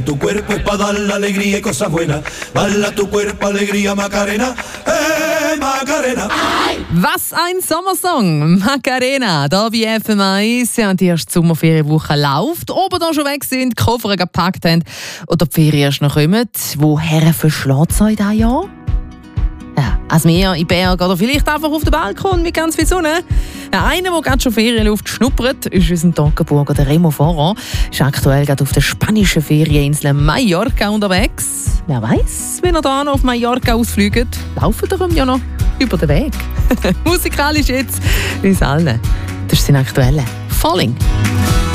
Tu cuerpo es para dar la alegría y cosas buenas. Bala tu cuerpo, alegría, Macarena. Macarena. Was ein Sommersong! Macarena, da bei FM1. Ja, die erste Sommerferienwoche läuft. Ob ihr da schon weg sind, die Koffer gepackt haben oder die Ferien erst noch kommen. Woher verschlägt es euch dieses Jahr? Ja, als Meer in Berg oder vielleicht einfach auf dem Balkon mit ganz viel Sonne. Ja, einer, der gerade schon Ferienluft schnuppert, ist unser Toggenburger, der Remo Ferrand. Ist aktuell gerade auf der spanischen Ferieninsel Mallorca unterwegs. Wer weiß, wenn er da noch auf Mallorca ausfliegt, laufen wir ihm ja noch über den Weg. Musikalisch jetzt, uns allen. Das ist sein aktueller Falling.